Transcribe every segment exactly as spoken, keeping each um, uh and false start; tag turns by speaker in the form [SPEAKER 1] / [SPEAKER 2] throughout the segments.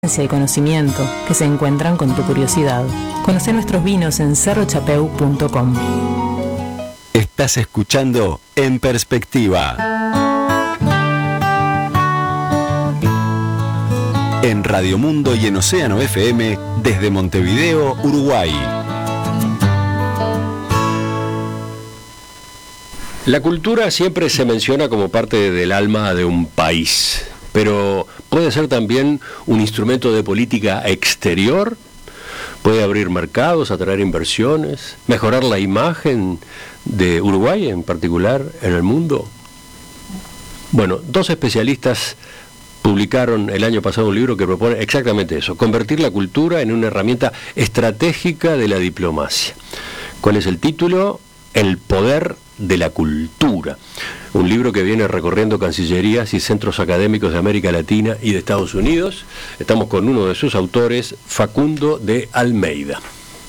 [SPEAKER 1] experiencia y conocimiento que se encuentran con tu curiosidad. Conoce nuestros vinos en cerro chapeu punto com.
[SPEAKER 2] Estás escuchando En Perspectiva. En Radio Mundo y en Océano F M desde Montevideo, Uruguay.
[SPEAKER 3] La cultura siempre se menciona como parte del alma de un país, pero puede ser también un instrumento de política exterior, puede abrir mercados, atraer inversiones, mejorar la imagen de Uruguay en particular en el mundo. Bueno, dos especialistas publicaron el año pasado un libro que propone exactamente eso, convertir la cultura en una herramienta estratégica de la diplomacia. ¿Cuál es el título? El poder de la cultura. Un libro que viene recorriendo cancillerías y centros académicos de América Latina y de Estados Unidos. Estamos con uno de sus autores, Facundo de Almeida.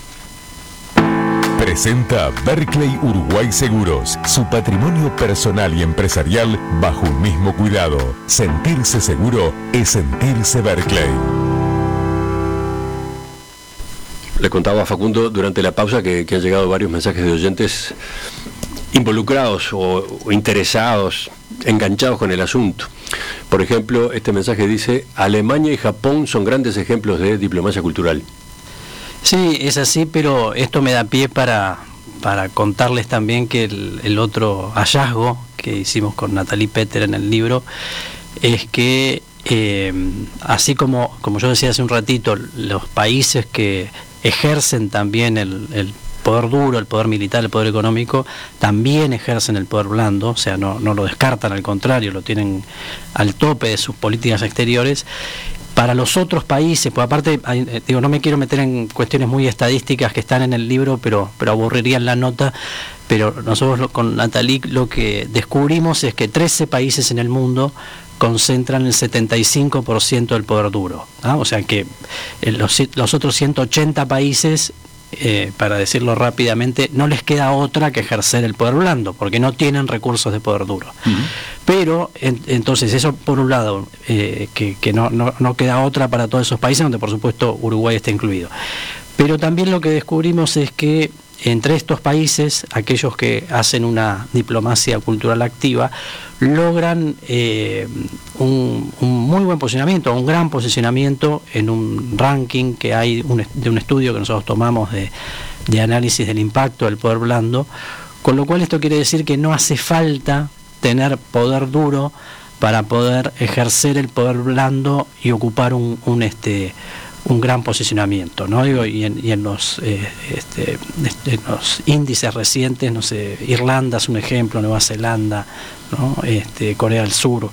[SPEAKER 4] Presenta Berkeley Uruguay Seguros, su patrimonio personal y empresarial bajo un mismo cuidado. Sentirse seguro es sentirse Berkeley.
[SPEAKER 3] Le contaba a Facundo durante la pausa que, que han llegado varios mensajes de oyentes involucrados o, o interesados, enganchados con el asunto. Por ejemplo, este mensaje dice: Alemania y Japón son grandes ejemplos de diplomacia cultural.
[SPEAKER 5] Sí, es así, pero esto me da pie para, para contarles también que el, el otro hallazgo que hicimos con Natalie Peter en el libro es que, eh, así como, como yo decía hace un ratito, los países que ejercen también el, el poder duro, el poder militar, el poder económico, también ejercen el poder blando, o sea, no, no lo descartan, al contrario, lo tienen al tope de sus políticas exteriores. Para los otros países, pues aparte, digo, no me quiero meter en cuestiones muy estadísticas que están en el libro, pero, pero aburrirían la nota, pero nosotros lo, con Natalie lo que descubrimos es que trece países en el mundo concentran el setenta y cinco por ciento del poder duro, ¿ah? O sea que los, los otros ciento ochenta países, eh, para decirlo rápidamente, no les queda otra que ejercer el poder blando, porque no tienen recursos de poder duro. Uh-huh. Pero, en, entonces, eso por un lado, eh, que, que no, no, no queda otra para todos esos países, donde por supuesto Uruguay está incluido. Pero también lo que descubrimos es que entre estos países, aquellos que hacen una diplomacia cultural activa, logran eh, un, un muy buen posicionamiento, un gran posicionamiento en un ranking que hay un, de un estudio que nosotros tomamos de, de análisis del impacto del poder blando, con lo cual esto quiere decir que no hace falta tener poder duro para poder ejercer el poder blando y ocupar un, un este un gran posicionamiento, ¿no? Digo, y, en, y en los eh, este, este, en los índices recientes, no sé, Irlanda es un ejemplo, Nueva Zelanda, ¿no? Este, Corea del Sur.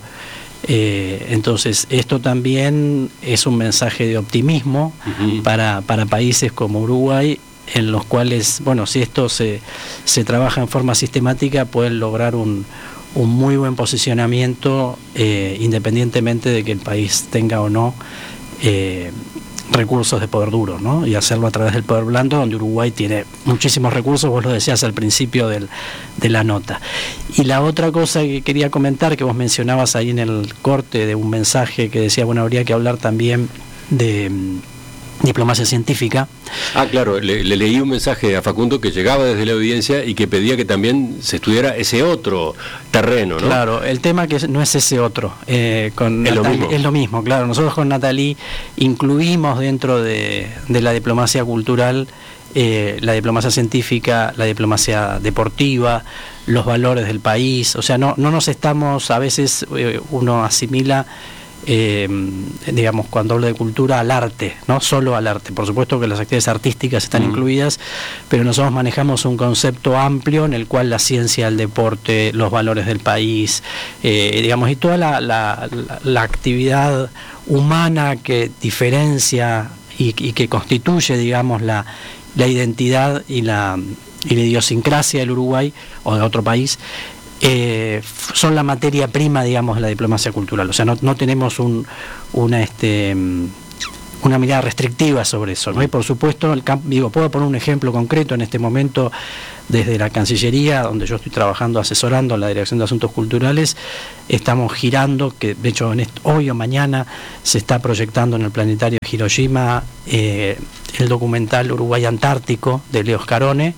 [SPEAKER 5] Eh, entonces, esto también es un mensaje de optimismo uh-huh. para, para países como Uruguay, en los cuales, bueno, si esto se, se trabaja en forma sistemática, pueden lograr un, un muy buen posicionamiento, eh, independientemente de que el país tenga o no eh, recursos de poder duro, ¿no? Y hacerlo a través del poder blando, donde Uruguay tiene muchísimos recursos, vos lo decías al principio del, de la nota. Y la otra cosa que quería comentar, que vos mencionabas ahí en el corte de un mensaje que decía, bueno, habría que hablar también de diplomacia científica.
[SPEAKER 3] Ah, claro, le, le leí un mensaje a Facundo que llegaba desde la audiencia y que pedía que también se estudiara ese otro terreno, ¿no?
[SPEAKER 5] Claro, el tema que no es ese otro, eh, con
[SPEAKER 3] es,
[SPEAKER 5] Natalie,
[SPEAKER 3] lo mismo.
[SPEAKER 5] es lo mismo, claro. Nosotros con Natalie incluimos dentro de, de la diplomacia cultural eh, la diplomacia científica, la diplomacia deportiva, los valores del país, o sea, no, no nos estamos, a veces eh, uno asimila Eh, digamos, cuando hablo de cultura, al arte, no solo al arte. Por supuesto que las actividades artísticas están mm. incluidas, pero nosotros manejamos un concepto amplio en el cual la ciencia, el deporte, los valores del país, eh, digamos, y toda la, la, la, la actividad humana que diferencia y, y que constituye, digamos, la, la identidad y la, y la idiosincrasia del Uruguay o de otro país, Eh, son la materia prima, digamos, de la diplomacia cultural. O sea, no, no tenemos un, una, este, una mirada restrictiva sobre eso, ¿no? Y por supuesto, el campo, digo, puedo poner un ejemplo concreto en este momento desde la Cancillería, donde yo estoy trabajando, asesorando la Dirección de Asuntos Culturales, estamos girando, que de hecho en esto, hoy o mañana se está proyectando en el Planetario Hiroshima eh, el documental Uruguay Antártico de Leo Scarone,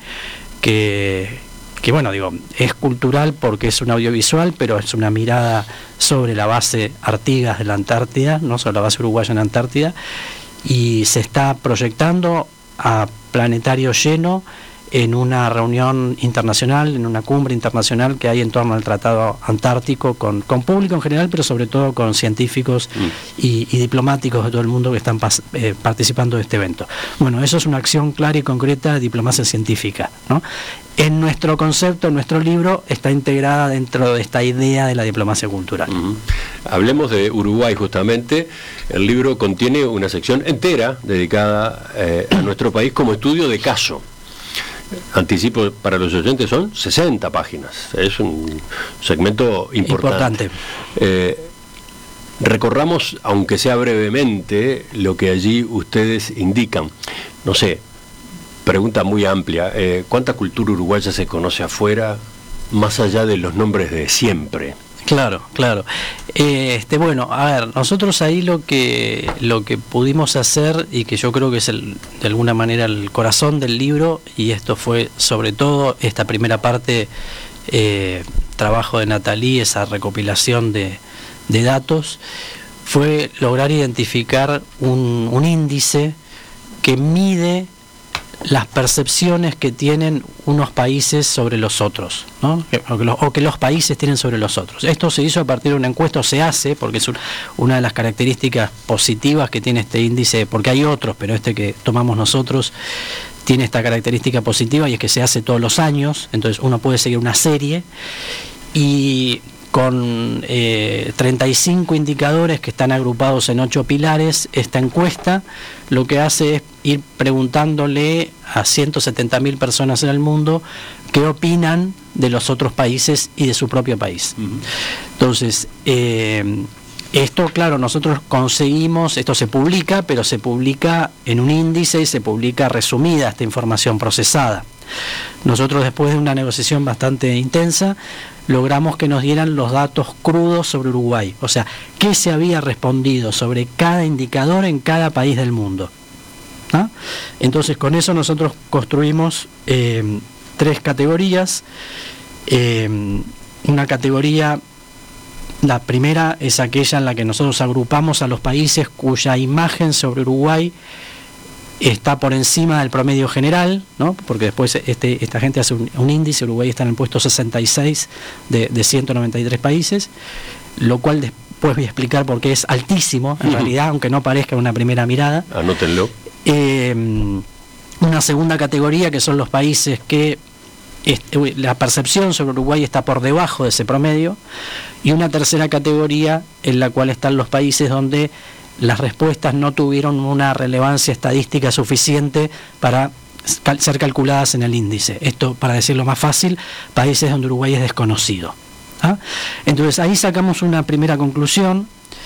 [SPEAKER 5] que, que bueno, digo, es cultural porque es un audiovisual, pero es una mirada sobre la base Artigas de la Antártida, no sobre la base uruguaya en la Antártida, y se está proyectando a planetario lleno en una reunión internacional, en una cumbre internacional que hay en torno al Tratado Antártico, con, con público en general, pero sobre todo con científicos mm. y, y diplomáticos de todo el mundo que están pas, eh, participando de este evento. Bueno, eso es una acción clara y concreta de diplomacia científica, ¿no? En nuestro concepto, en nuestro libro, está integrada dentro de esta idea de la diplomacia cultural.
[SPEAKER 3] Uh-huh. Hablemos de Uruguay justamente. El libro contiene una sección entera dedicada eh, a nuestro país como estudio de caso. Anticipo para los oyentes, son sesenta páginas. Es un segmento importante. importante. Eh, recorramos, aunque sea brevemente, lo que allí ustedes indican. No sé, pregunta muy amplia. Eh, ¿Cuánta cultura uruguaya se conoce afuera, más allá de los nombres de siempre?
[SPEAKER 5] Claro, claro. Eh, este, bueno, a ver, nosotros ahí lo que lo que pudimos hacer, y que yo creo que es el, de alguna manera el corazón del libro, y esto fue sobre todo esta primera parte, eh, trabajo de Nathalie, esa recopilación de, de datos, fue lograr identificar un, un índice que mide las percepciones que tienen unos países sobre los otros, ¿no? o, que los, o que los países tienen sobre los otros. Esto se hizo a partir de una encuesta, o se hace, porque es un, una de las características positivas que tiene este índice, porque hay otros, pero este que tomamos nosotros tiene esta característica positiva, y es que se hace todos los años, entonces uno puede seguir una serie, y con eh, treinta y cinco indicadores que están agrupados en ocho pilares, esta encuesta lo que hace es ir preguntándole a ciento setenta mil personas en el mundo qué opinan de los otros países y de su propio país. Uh-huh. Entonces, eh, esto, claro, nosotros conseguimos, esto se publica, pero se publica en un índice y se publica resumida esta información procesada. Nosotros, después de una negociación bastante intensa, logramos que nos dieran los datos crudos sobre Uruguay, o sea, qué se había respondido sobre cada indicador en cada país del mundo, ¿no? Entonces, con eso nosotros construimos eh, tres categorías. Eh, una categoría, la primera es aquella en la que nosotros agrupamos a los países cuya imagen sobre Uruguay está por encima del promedio general, ¿no? Porque después este, esta gente hace un, un índice. Uruguay está en el puesto sesenta y seis de, de ciento noventa y tres países, lo cual después voy a explicar por qué es altísimo, en uh-huh. realidad, aunque no parezca en una primera mirada.
[SPEAKER 3] Anótenlo.
[SPEAKER 5] Eh, una segunda categoría, que son los países que este, la percepción sobre Uruguay está por debajo de ese promedio, y una tercera categoría en la cual están los países donde las respuestas no tuvieron una relevancia estadística suficiente para cal- ser calculadas en el índice. Esto, para decirlo más fácil, países donde Uruguay es desconocido. ¿Ah? Entonces ahí sacamos una primera conclusión,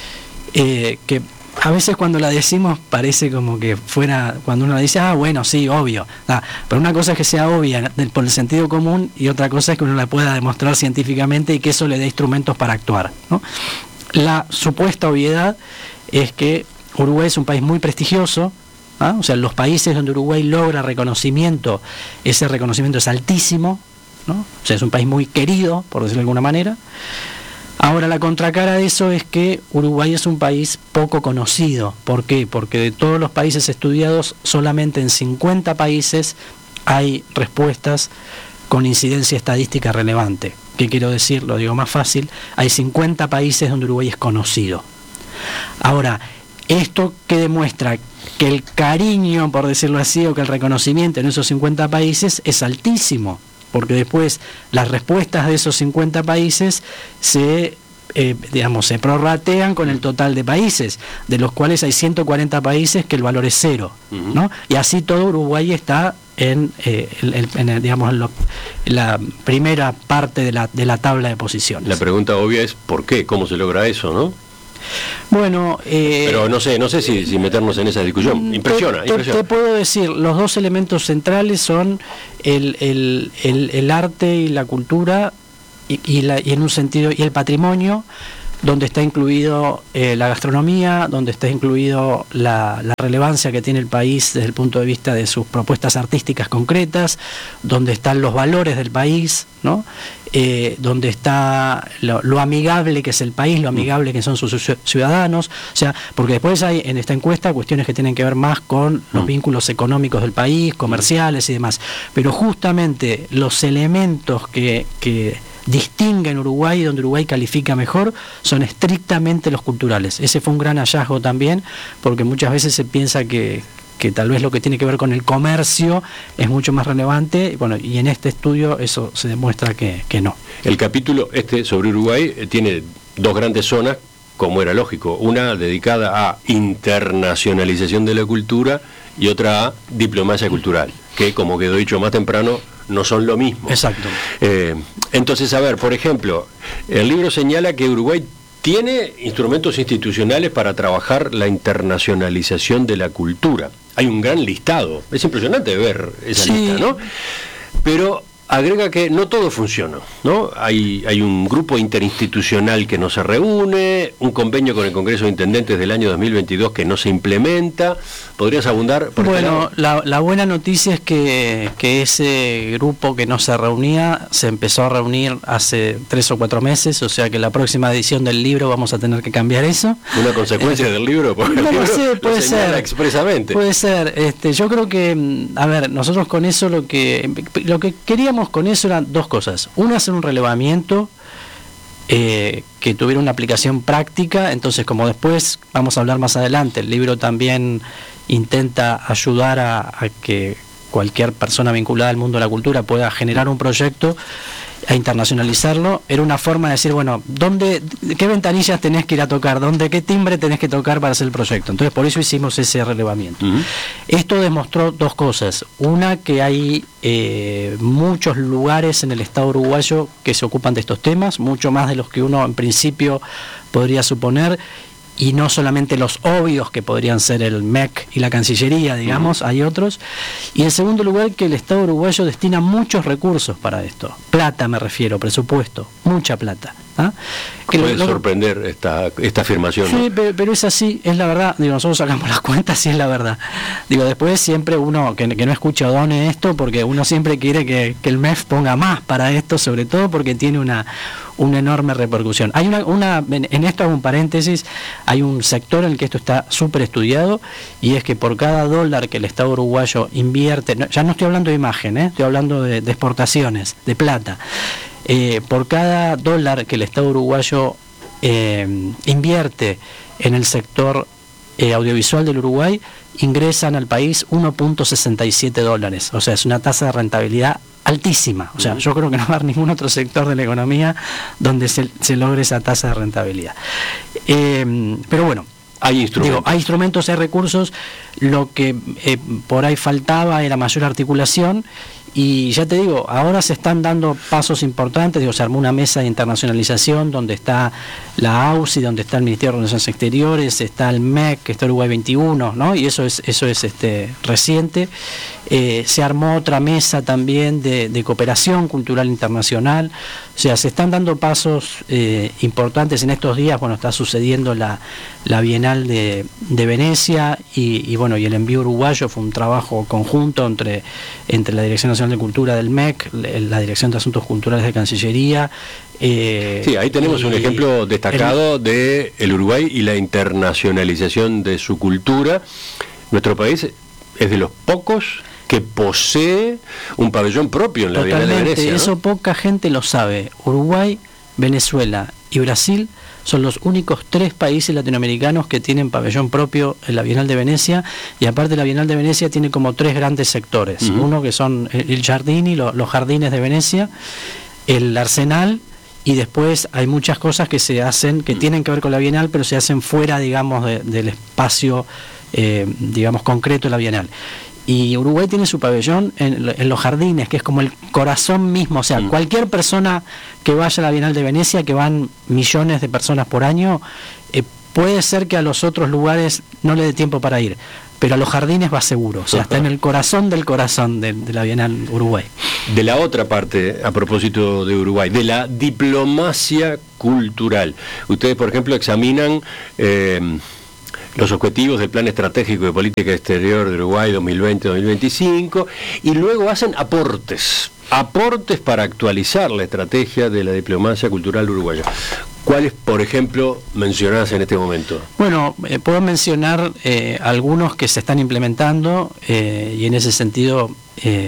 [SPEAKER 5] eh, que a veces cuando la decimos parece como que fuera, cuando uno la dice, ah, bueno, sí, obvio. Ah, pero una cosa es que sea obvia por el sentido común, y otra cosa es que uno la pueda demostrar científicamente y que eso le dé instrumentos para actuar, ¿no? La supuesta obviedad es que Uruguay es un país muy prestigioso, ¿ah? O sea, los países donde Uruguay logra reconocimiento, ese reconocimiento es altísimo, ¿no? O sea, es un país muy querido, por decirlo de alguna manera. Ahora, la contracara de eso es que Uruguay es un país poco conocido. ¿Por qué? Porque de todos los países estudiados, solamente en cincuenta países hay respuestas con incidencia estadística relevante. ¿Qué quiero decir? Lo digo más fácil. Hay cincuenta países donde Uruguay es conocido. Ahora, esto que demuestra que el cariño, por decirlo así, o que el reconocimiento en esos cincuenta países es altísimo, porque después las respuestas de esos cincuenta países se, eh, digamos, se prorratean con el total de países, de los cuales hay ciento cuarenta países que el valor es cero, ¿no? Y así todo Uruguay está en, eh, el, el, en el, digamos, en lo, en la primera parte de la, de la tabla de posiciones.
[SPEAKER 3] La pregunta obvia es ¿por qué? ¿Cómo se logra eso, no?
[SPEAKER 5] Bueno, eh,
[SPEAKER 3] pero no sé, no sé si, si meternos en esa discusión. Impresiona,
[SPEAKER 5] te,
[SPEAKER 3] impresiona.
[SPEAKER 5] Te puedo decir, los dos elementos centrales son el, el, el, el arte y la cultura y, y, la, y en un sentido y el patrimonio, donde está incluido eh, la gastronomía, donde está incluido la, la relevancia que tiene el país desde el punto de vista de sus propuestas artísticas concretas, donde están los valores del país, ¿no? Eh, donde está lo, lo amigable que es el país, lo amigable que son sus ciudadanos, o sea, porque después hay en esta encuesta cuestiones que tienen que ver más con los vínculos económicos del país, comerciales y demás, pero justamente los elementos que, que distinguen Uruguay, donde Uruguay califica mejor, son estrictamente los culturales. Ese fue un gran hallazgo también, porque muchas veces se piensa que, que tal vez lo que tiene que ver con el comercio es mucho más relevante, bueno, y en este estudio eso se demuestra que, que no.
[SPEAKER 3] El capítulo este sobre Uruguay eh, tiene dos grandes zonas, como era lógico, una dedicada a internacionalización de la cultura y otra a diplomacia cultural, que como quedó dicho más temprano, no son lo mismo.
[SPEAKER 5] Exacto.
[SPEAKER 3] Eh, entonces, a ver, por ejemplo, el libro señala que Uruguay tiene instrumentos institucionales para trabajar la internacionalización de la cultura. Hay un gran listado. Es impresionante ver esa
[SPEAKER 5] sí.
[SPEAKER 3] lista, ¿no? Pero agrega que no todo funciona, ¿no? Hay, hay un grupo interinstitucional que no se reúne, un convenio con el Congreso de Intendentes del año dos mil veintidós que no se implementa. ¿Podrías abundar por
[SPEAKER 5] Bueno,
[SPEAKER 3] este
[SPEAKER 5] la, la buena noticia es que, que ese grupo que no se reunía se empezó a reunir hace tres o cuatro meses, o sea que la próxima edición del libro vamos a tener que cambiar eso.
[SPEAKER 3] ¿Una consecuencia eh, del libro? Porque
[SPEAKER 5] no
[SPEAKER 3] el
[SPEAKER 5] lo
[SPEAKER 3] libro
[SPEAKER 5] sé, puede
[SPEAKER 3] lo
[SPEAKER 5] ser.
[SPEAKER 3] expresamente.
[SPEAKER 5] Puede ser. Este, yo creo que, a ver, nosotros con eso lo que lo que queríamos con eso eran dos cosas. Una, hacer un relevamiento eh, que tuviera una aplicación práctica. Entonces, como después vamos a hablar más adelante, el libro también intenta ayudar a, a que cualquier persona vinculada al mundo de la cultura pueda generar un proyecto a internacionalizarlo. Era una forma de decir, bueno, ¿dónde, qué ventanillas tenés que ir a tocar? ¿Dónde, qué timbre tenés que tocar para hacer el proyecto? Entonces, por eso hicimos ese relevamiento. Uh-huh. Esto demostró dos cosas. Una, que hay eh, muchos lugares en el Estado uruguayo que se ocupan de estos temas, mucho más de los que uno en principio podría suponer, y no solamente los obvios que podrían ser el M E C y la Cancillería, digamos, uh-huh. hay otros. Y en segundo lugar, que el Estado uruguayo destina muchos recursos para esto. Plata me refiero, presupuesto, mucha plata. ¿Ah? Que
[SPEAKER 3] Puede
[SPEAKER 5] lo, lo,
[SPEAKER 3] sorprender esta, esta afirmación.
[SPEAKER 5] Sí,
[SPEAKER 3] ¿no?
[SPEAKER 5] pero, pero es así, es la verdad. Digo, nosotros sacamos las cuentas y es la verdad. Digo, después siempre uno, que, que no escucha o done esto, porque uno siempre quiere que, que el M E F ponga más para esto, sobre todo porque tiene una, una enorme repercusión. Hay una, una en, en esto hago un paréntesis, hay un sector en el que esto está súper estudiado, y es que por cada dólar que el Estado uruguayo invierte, no, ya no estoy hablando de imagen, ¿eh? Estoy hablando de, de exportaciones, de plata. Eh, por cada dólar que el Estado uruguayo eh, invierte en el sector eh, audiovisual del Uruguay, ingresan al país uno punto sesenta y siete dólares. O sea, es una tasa de rentabilidad altísima. O sea, yo creo que no va a haber ningún otro sector de la economía donde se, se logre esa tasa de rentabilidad. Eh, pero bueno,
[SPEAKER 3] hay instrumentos.
[SPEAKER 5] Digo, hay instrumentos, hay recursos. Lo que eh, por ahí faltaba era mayor articulación. Y ya te digo, ahora se están dando pasos importantes. Digo, se armó una mesa de internacionalización donde está la A U C I, donde está el Ministerio de Relaciones Exteriores, está el M E C, que está Uruguay veintiuno, ¿no? Y eso es eso es este reciente. Eh, se armó otra mesa también de, de cooperación cultural internacional. O sea, se están dando pasos eh, importantes en estos días. Bueno, está sucediendo la, la Bienal de, de Venecia y, y bueno, y el envío uruguayo fue un trabajo conjunto entre, entre la Dirección Nacional de Cultura del M E C, la Dirección de Asuntos Culturales de Cancillería. Eh,
[SPEAKER 3] sí, ahí tenemos un ejemplo destacado el, de el Uruguay y la internacionalización de su cultura. Nuestro país es de los pocos que posee un pabellón propio en la Bienal de Venecia, ¿no?
[SPEAKER 5] Eso poca gente lo sabe. Uruguay, Venezuela y Brasil son los únicos tres países latinoamericanos que tienen pabellón propio en la Bienal de Venecia, y aparte la Bienal de Venecia tiene como tres grandes sectores. Uh-huh. Uno que son el Giardini, lo, los jardines de Venecia, el Arsenal, y después hay muchas cosas que se hacen, que uh-huh. tienen que ver con la Bienal, pero se hacen fuera, digamos, de, del espacio, eh, digamos, concreto de la Bienal. Y Uruguay tiene su pabellón en, en los jardines, que es como el corazón mismo. O sea, mm. cualquier persona que vaya a la Bienal de Venecia, que van millones de personas por año, eh, puede ser que a los otros lugares no le dé tiempo para ir, pero a los jardines va seguro, o sea, está en el corazón del corazón de, de la Bienal Uruguay.
[SPEAKER 3] De la otra parte, a propósito de Uruguay, de la diplomacia cultural. Ustedes, por ejemplo, examinan eh, los objetivos del Plan Estratégico de Política Exterior de Uruguay dos mil veinte a dos mil veinticinco y luego hacen aportes, aportes para actualizar la estrategia de la diplomacia cultural uruguaya. ¿Cuáles, por ejemplo, mencionás en este momento?
[SPEAKER 5] Bueno, eh, puedo mencionar eh, algunos que se están implementando eh, y en ese sentido, eh,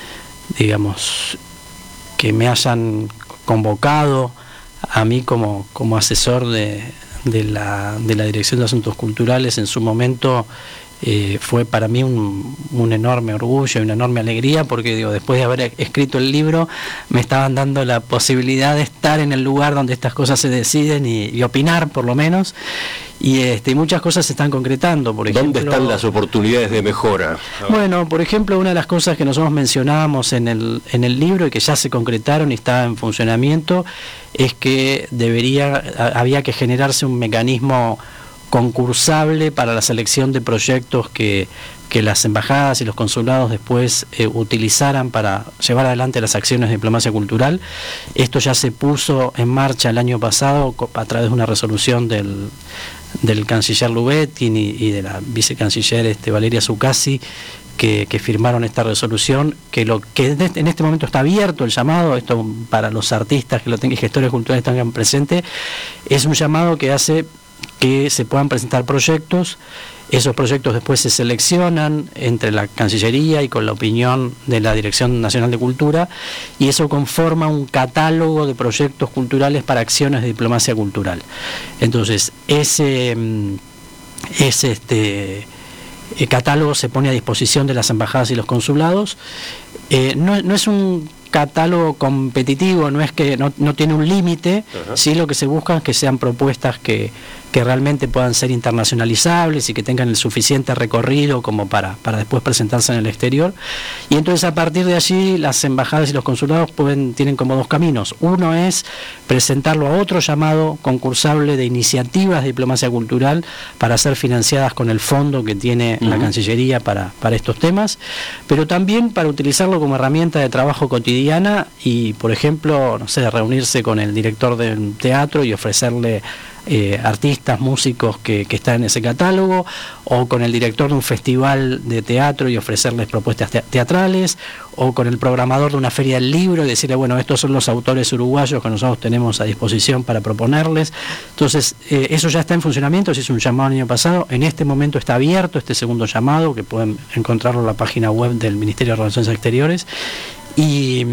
[SPEAKER 5] digamos, que me hayan convocado a mí como, como asesor de, de, la, de la Dirección de Asuntos Culturales en su momento. Eh, fue para mí un, un enorme orgullo y una enorme alegría, porque digo, después de haber escrito el libro me estaban dando la posibilidad de estar en el lugar donde estas cosas se deciden y, y opinar, por lo menos, y este, muchas cosas se están concretando. Por ejemplo,
[SPEAKER 3] ¿dónde están las oportunidades de mejora?
[SPEAKER 5] Bueno, por ejemplo, una de las cosas que nosotros mencionábamos en el, en el libro y que ya se concretaron y está en funcionamiento es que debería, había que generarse un mecanismo concursable para la selección de proyectos que, que las embajadas y los consulados después eh, utilizaran para llevar adelante las acciones de diplomacia cultural. Esto ya se puso en marcha el año pasado a través de una resolución del, del canciller Lubetkin y, y de la vicecanciller este, Valeria Zuccasi, que, que firmaron esta resolución, que lo que en este momento está abierto el llamado, esto para los artistas que lo tengan y gestores culturales tengan presente, es un llamado que hace que se puedan presentar proyectos. Esos proyectos después se seleccionan entre la Cancillería y con la opinión de la Dirección Nacional de Cultura, y eso conforma un catálogo de proyectos culturales para acciones de diplomacia cultural. Entonces, ese, ese este, el catálogo se pone a disposición de las embajadas y los consulados. Eh, no, no es un catálogo competitivo, no es que no, no tiene un límite, sí, lo que se busca es que sean propuestas que, que realmente puedan ser internacionalizables y que tengan el suficiente recorrido como para, para después presentarse en el exterior. Y entonces a partir de allí las embajadas y los consulados pueden, tienen como dos caminos. Uno es presentarlo a otro llamado concursable de iniciativas de diplomacia cultural para ser financiadas con el fondo que tiene uh-huh. la Cancillería para, para estos temas, pero también para utilizarlo como herramienta de trabajo cotidiano y, por ejemplo, no sé, reunirse con el director del teatro y ofrecerle eh, artistas, músicos que, que están en ese catálogo, o con el director de un festival de teatro y ofrecerles propuestas te- teatrales, o con el programador de una feria del libro y decirle, bueno, estos son los autores uruguayos que nosotros tenemos a disposición para proponerles. Entonces, eh, eso ya está en funcionamiento, se hizo un llamado el año pasado, en este momento está abierto este segundo llamado, que pueden encontrarlo en la página web del Ministerio de Relaciones Exteriores. Y,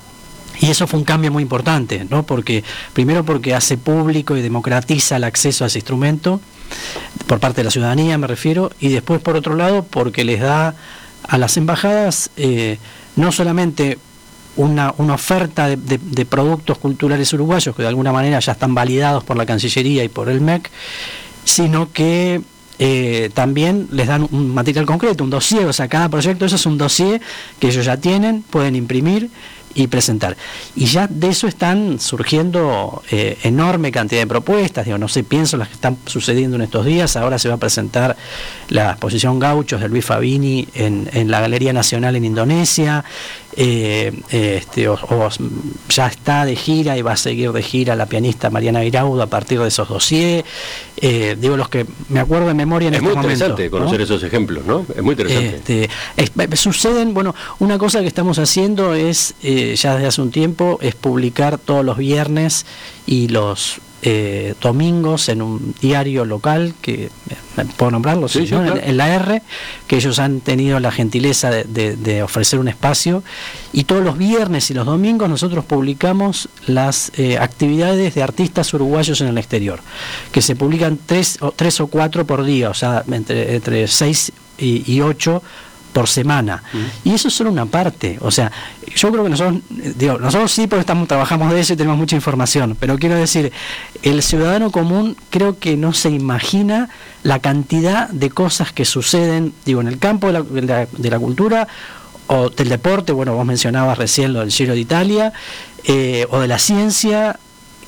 [SPEAKER 5] y eso fue un cambio muy importante, ¿no? Porque, primero porque hace público y democratiza el acceso a ese instrumento, por parte de la ciudadanía me refiero, y después por otro lado porque les da a las embajadas eh, no solamente una, una oferta de, de, de productos culturales uruguayos que de alguna manera ya están validados por la Cancillería y por el M E C, sino que Eh, también les dan un material concreto, un dossier, o sea, cada proyecto eso es un dossier que ellos ya tienen, pueden imprimir y presentar. Y ya de eso están surgiendo eh, enorme cantidad de propuestas, digo, no sé, pienso las que están sucediendo en estos días. Ahora se va a presentar la exposición Gauchos de Luis Fabini en, en la Galería Nacional en Indonesia, eh, este, o, o ya está de gira y va a seguir de gira la pianista Mariana Airaudo a partir de esos dossiers. Eh, digo, los que me acuerdo de memoria en
[SPEAKER 3] es
[SPEAKER 5] este momento.
[SPEAKER 3] Es muy interesante conocer, ¿no?, esos ejemplos, ¿no? Es muy interesante.
[SPEAKER 5] Este, es, suceden, bueno, una cosa que estamos haciendo es, eh, ya desde hace un tiempo, es publicar todos los viernes y los eh, domingos en un diario local, que puedo nombrarlo, sí, ¿no? Sí, claro. En la R, que ellos han tenido la gentileza de, de, de ofrecer un espacio, y todos los viernes y los domingos nosotros publicamos las eh, actividades de artistas uruguayos en el exterior, que se publican tres o, tres o cuatro por día, o sea, entre, entre seis y, y ocho por semana. Uh-huh. Y eso es solo una parte. O sea, yo creo que nosotros, digo, nosotros sí, porque estamos, trabajamos de eso y tenemos mucha información, pero quiero decir, el ciudadano común creo que no se imagina la cantidad de cosas que suceden, digo, en el campo de la, de la, de la cultura o del deporte. Bueno, vos mencionabas recién lo del Giro de Italia, eh, o de la ciencia,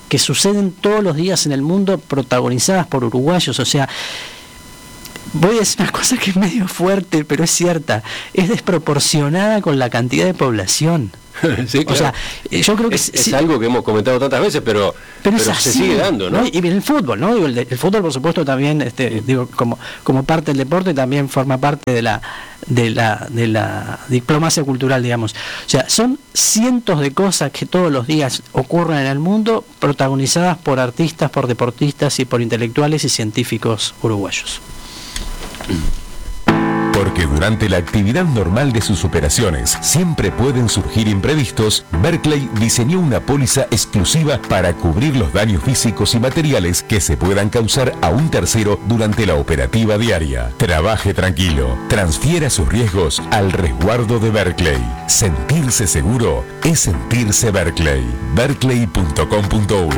[SPEAKER 5] que suceden todos los días en el mundo, protagonizadas por uruguayos. O sea, voy a decir una cosa que es medio fuerte, pero es cierta, es desproporcionada con la cantidad de población.
[SPEAKER 3] Sí, claro.
[SPEAKER 5] O sea, yo creo que
[SPEAKER 3] es,
[SPEAKER 5] sí,
[SPEAKER 3] es algo que hemos comentado tantas veces, pero,
[SPEAKER 5] pero,
[SPEAKER 3] pero
[SPEAKER 5] es así,
[SPEAKER 3] se sigue dando, ¿no?
[SPEAKER 5] ¿no? Y el fútbol, ¿no? Digo, el, de, el fútbol, por supuesto, también, este, digo, como como parte del deporte, también forma parte de la de la de la diplomacia cultural, digamos. O sea, son cientos de cosas que todos los días ocurren en el mundo, protagonizadas por artistas, por deportistas y por intelectuales y científicos uruguayos.
[SPEAKER 4] Porque durante la actividad normal de sus operaciones siempre pueden surgir imprevistos, Berkeley diseñó una póliza exclusiva para cubrir los daños físicos y materiales que se puedan causar a un tercero durante la operativa diaria. Trabaje tranquilo, transfiera sus riesgos al resguardo de Berkeley. Sentirse seguro es sentirse Berkeley. berkeley punto com punto uy.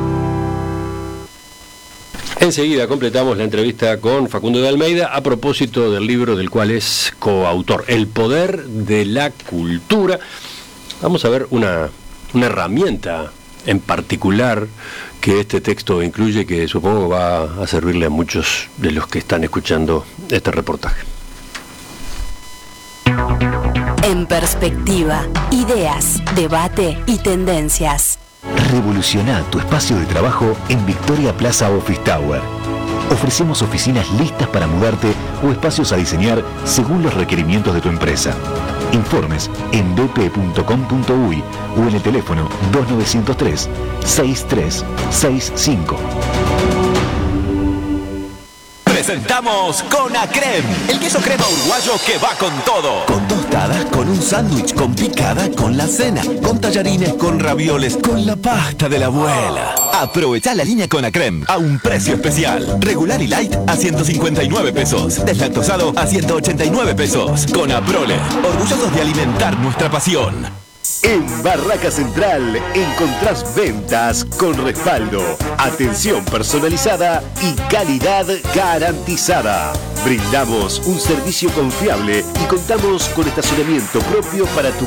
[SPEAKER 3] Enseguida completamos la entrevista con Facundo de Almeida a propósito del libro del cual es coautor, El poder de la cultura. Vamos a ver una, una herramienta en particular que este texto incluye, que supongo va a servirle a muchos de los que están escuchando este reportaje.
[SPEAKER 6] En perspectiva, ideas, debate y tendencias.
[SPEAKER 7] Revoluciona tu espacio de trabajo en Victoria Plaza Office Tower. Ofrecemos oficinas listas para mudarte o espacios a diseñar según los requerimientos de tu empresa. Informes en b p punto com punto uy o en el teléfono dos nueve cero tres, seis tres seis cinco.
[SPEAKER 8] Presentamos Conacrem, el queso crema uruguayo que va con todo. Con tostadas, con un sándwich, con picada, con la cena, con tallarines, con ravioles, con la pasta de la abuela. Aprovecha la línea Conacrem a un precio especial. Regular y light a ciento cincuenta y nueve pesos. Deslactosado a ciento ochenta y nueve pesos. Con Aprole, orgullosos de alimentar nuestra pasión.
[SPEAKER 9] En Barraca Central encontrás ventas con respaldo, atención personalizada y calidad garantizada. Brindamos un servicio confiable y contamos con estacionamiento propio para tu